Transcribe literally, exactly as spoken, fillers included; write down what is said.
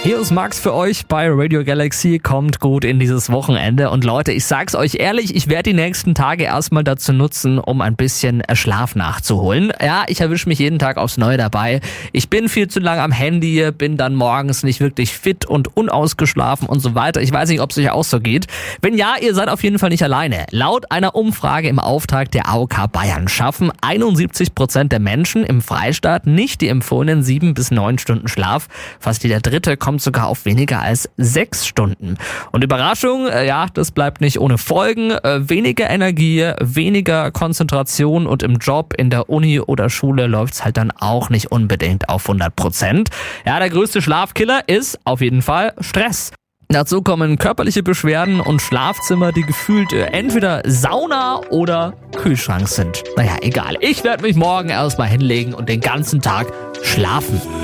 Hier ist Max für euch bei Radio Galaxy. Kommt gut in dieses Wochenende. Und Leute, ich sag's euch ehrlich, ich werde die nächsten Tage erstmal dazu nutzen, um ein bisschen Schlaf nachzuholen. Ja, ich erwische mich jeden Tag aufs Neue dabei. Ich bin viel zu lang am Handy, bin dann morgens nicht wirklich fit und unausgeschlafen und so weiter. Ich weiß nicht, ob es euch auch so geht. Wenn ja, ihr seid auf jeden Fall nicht alleine. Laut einer Umfrage im Auftrag der A O K Bayern schaffen einundsiebzig Prozent der Menschen im Freistaat nicht die empfohlenen sieben bis neun Stunden Schlaf. Fast jeder Dritte kommt sogar auf weniger als sechs Stunden. Und Überraschung, äh, ja, das bleibt nicht ohne Folgen. Äh, weniger Energie, weniger Konzentration und im Job, in der Uni oder Schule läuft's halt dann auch nicht unbedingt auf hundert Prozent. Ja, der größte Schlafkiller ist auf jeden Fall Stress. Dazu kommen körperliche Beschwerden und Schlafzimmer, die gefühlt äh, entweder Sauna oder Kühlschrank sind. Naja, egal. Ich werde mich morgen erstmal hinlegen und den ganzen Tag schlafen.